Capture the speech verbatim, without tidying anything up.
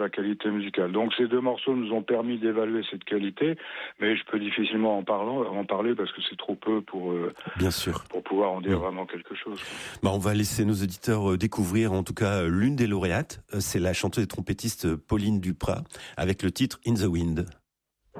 la qualité musicale. Donc ces deux morceaux nous ont permis d'évaluer cette qualité, mais je peux difficilement en, parlant, en parler parce que c'est trop peu pour, euh, Bien sûr. pour pouvoir en dire mmh. vraiment quelque chose. Bah, on va laisser nos auditeurs découvrir en tout cas l'une des lauréates, c'est la chanteuse et trompettiste Pauline Duprat avec le titre In the Wind.